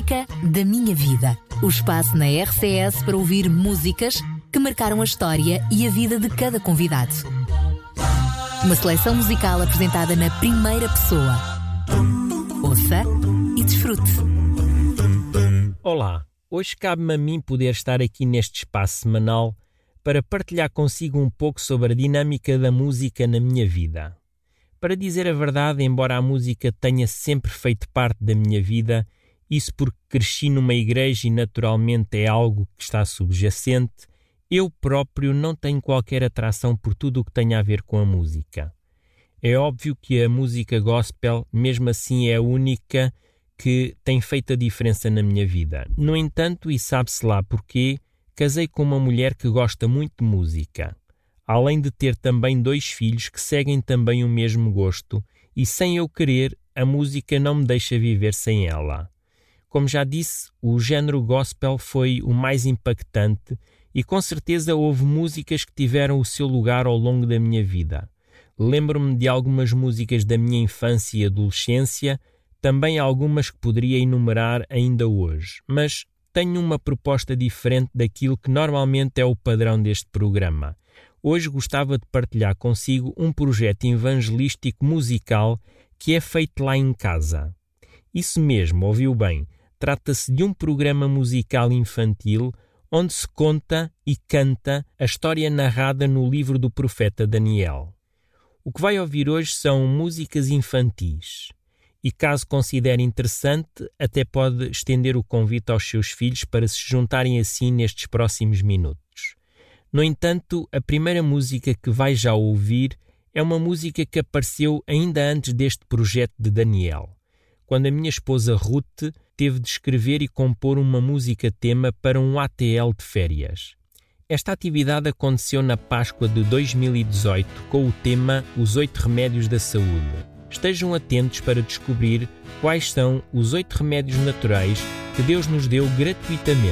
Música da Minha Vida. O espaço na RCS para ouvir músicas que marcaram a história e a vida de cada convidado. Uma seleção musical apresentada na primeira pessoa. Ouça e desfrute. Olá, hoje cabe-me a mim poder estar aqui neste espaço semanal para partilhar consigo um pouco sobre a dinâmica da música na minha vida. Para dizer a verdade, embora a música tenha sempre feito parte da minha vida, isso porque cresci numa igreja e naturalmente é algo que está subjacente, eu próprio não tenho qualquer atração por tudo o que tenha a ver com a música. É óbvio que a música gospel, mesmo assim, é a única que tem feito a diferença na minha vida. No entanto, e sabe-se lá porquê, casei com uma mulher que gosta muito de música. Além de ter também 2 filhos que seguem também o mesmo gosto, e sem eu querer, a música não me deixa viver sem ela. Como já disse, o género gospel foi o mais impactante e com certeza houve músicas que tiveram o seu lugar ao longo da minha vida. Lembro-me de algumas músicas da minha infância e adolescência, também algumas que poderia enumerar ainda hoje, mas tenho uma proposta diferente daquilo que normalmente é o padrão deste programa. Hoje gostava de partilhar consigo um projeto evangelístico musical que é feito lá em casa. Isso mesmo, ouviu bem, trata-se de um programa musical infantil onde se conta e canta a história narrada no livro do profeta Daniel. O que vai ouvir hoje são músicas infantis. E caso considere interessante, até pode estender o convite aos seus filhos para se juntarem assim nestes próximos minutos. No entanto, a primeira música que vai já ouvir é uma música que apareceu ainda antes deste projeto de Daniel, quando a minha esposa Ruth teve de escrever e compor uma música-tema para um ATL de férias. Esta atividade aconteceu na Páscoa de 2018 com o tema Os 8 Remédios da Saúde. Estejam atentos para descobrir quais são os 8 remédios naturais que Deus nos deu gratuitamente.